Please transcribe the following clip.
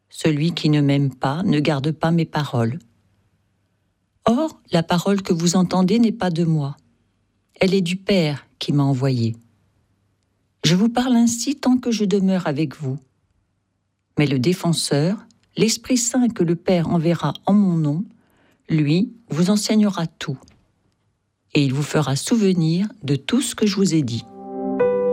Celui qui ne m'aime pas ne garde pas mes paroles. Or, la parole que vous entendez n'est pas de moi. Elle est du Père qui m'a envoyé. Je vous parle ainsi tant que je demeure avec vous. Mais le Défenseur, l'Esprit Saint que le Père enverra en mon nom, lui vous enseignera tout. Et il vous fera souvenir de tout ce que je vous ai dit.